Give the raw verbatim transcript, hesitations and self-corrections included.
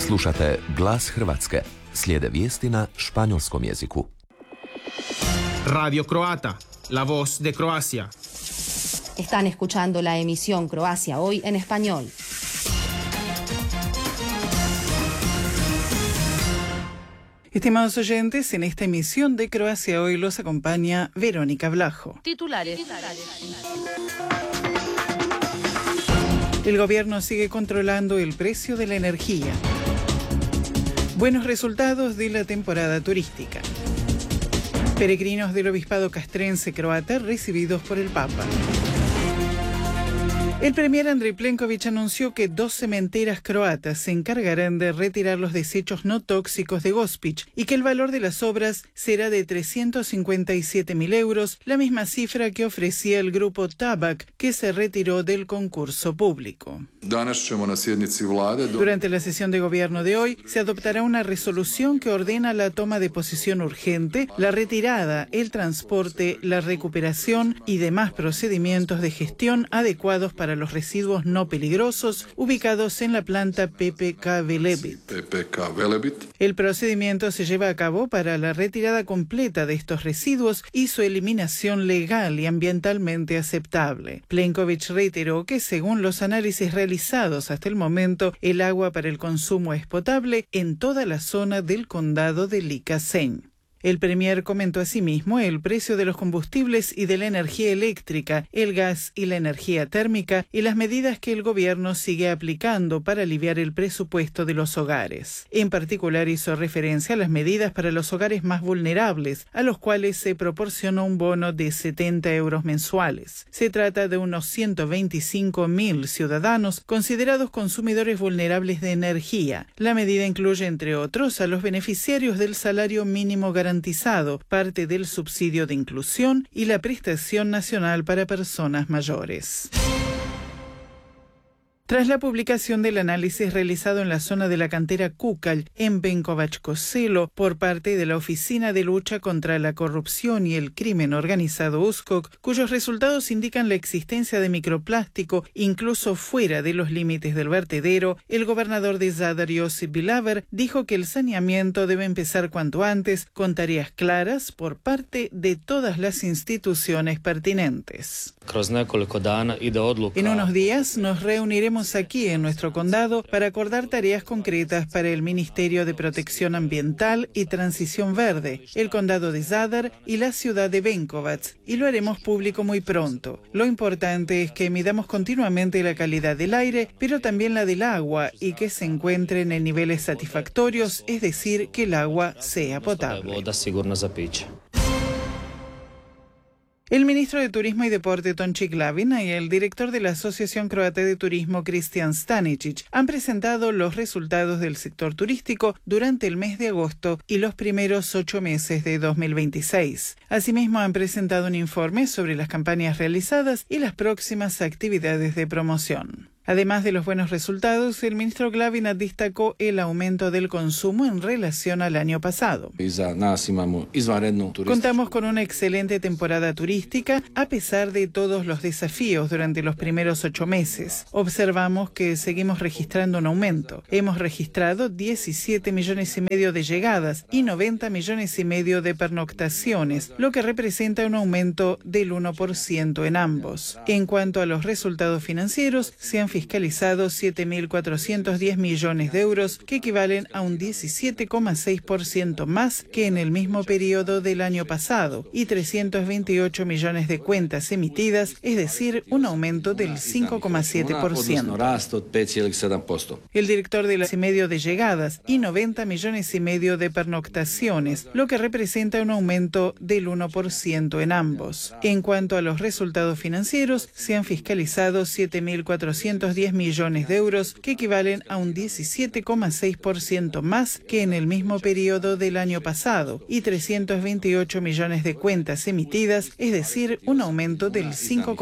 Slušate Glas Hrvatske. Slijede vijesti na španjolskom jeziku. Radio Croata, la voz de Croacia. Están escuchando la emisión Croacia Hoy en español. Estimados oyentes, en esta emisión de Croacia Hoy los acompaña Verónica Blajo. Titulares. El gobierno sigue controlando el precio de la energía. Buenos resultados de la temporada turística. Peregrinos del obispado castrense croata recibidos por el Papa. El premier Andrej Plenković anunció que dos cementeras croatas se encargarán de retirar los desechos no tóxicos de Gospić y que el valor de las obras será de trescientos cincuenta y siete mil euros, la misma cifra que ofrecía el grupo Tabak, que se retiró del concurso público. Durante la sesión de gobierno de hoy, se adoptará una resolución que ordena la toma de posición urgente, la retirada, el transporte, la recuperación y demás procedimientos de gestión adecuados para los residuos no peligrosos ubicados en la planta P P K Velebit. El procedimiento se lleva a cabo para la retirada completa de estos residuos y su eliminación legal y ambientalmente aceptable. Plenković reiteró que según los análisis realizados hasta el momento, el agua para el consumo es potable en toda la zona del condado de Ličajn. El premier comentó asimismo el precio de los combustibles y de la energía eléctrica, el gas y la energía térmica y las medidas que el gobierno sigue aplicando para aliviar el presupuesto de los hogares. En particular hizo referencia a las medidas para los hogares más vulnerables, a los cuales se proporcionó un bono de setenta euros mensuales. Se trata de unos ciento veinticinco mil ciudadanos considerados consumidores vulnerables de energía. La medida incluye, entre otros, a los beneficiarios del salario mínimo garantizado garantizado, parte del subsidio de inclusión y la prestación nacional para personas mayores. Tras la publicación del análisis realizado en la zona de la cantera Kukalj en Benkovac Košelo por parte de la Oficina de Lucha contra la Corrupción y el Crimen Organizado U S K O K, cuyos resultados indican la existencia de microplástico incluso fuera de los límites del vertedero, el gobernador de Zadar, Josip Bilaver, dijo que el saneamiento debe empezar cuanto antes con tareas claras por parte de todas las instituciones pertinentes. En unos días nos reuniremos aquí en nuestro condado para acordar tareas concretas para el Ministerio de Protección Ambiental y Transición Verde, el condado de Zadar y la ciudad de Benkovac, y lo haremos público muy pronto. Lo importante es que midamos continuamente la calidad del aire, pero también la del agua, y que se encuentren en niveles satisfactorios, es decir, que el agua sea potable. El ministro de Turismo y Deporte Tonči Glavina y el director de la Asociación Croata de Turismo Kristijan Staničić han presentado los resultados del sector turístico durante el mes de agosto y los primeros ocho meses de dos mil veintiséis. Asimismo, han presentado un informe sobre las campañas realizadas y las próximas actividades de promoción. Además de los buenos resultados, el ministro Glavina destacó el aumento del consumo en relación al año pasado. Contamos con una excelente temporada turística a pesar de todos los desafíos durante los primeros ocho meses. Observamos que seguimos registrando un aumento. Hemos registrado diecisiete millones y medio de llegadas y noventa millones y medio de pernoctaciones, lo que representa un aumento del uno por ciento en ambos. En cuanto a los resultados financieros, se han fiscalizado siete mil cuatrocientos diez millones de euros, que equivalen a un diecisiete coma seis por ciento más que en el mismo periodo del año pasado, y trescientos veintiocho millones de cuentas emitidas, es decir, un aumento del cinco coma siete por ciento. El director de las y medio de llegadas y noventa millones y medio de pernoctaciones, lo que representa un aumento del uno por ciento en ambos. En cuanto a los resultados financieros, se han fiscalizado siete mil cuatrocientos diez millones de euros, que equivalen a un diecisiete coma seis por ciento más que en el mismo periodo del año pasado, y trescientos veintiocho millones de cuentas emitidas, es decir, un aumento del cinco coma siete por ciento.